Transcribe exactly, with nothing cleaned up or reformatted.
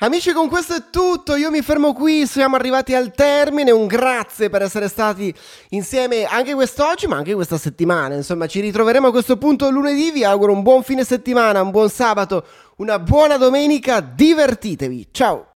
Amici, con questo è tutto, io mi fermo qui, siamo arrivati al termine, un grazie per essere stati insieme anche quest'oggi ma anche questa settimana, insomma ci ritroveremo a questo punto lunedì, vi auguro un buon fine settimana, un buon sabato, una buona domenica, divertitevi, ciao!